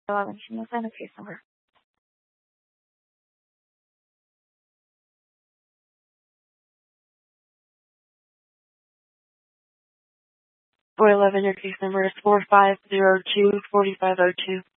11, she knows the case number. 411, your case number is 4502-4502.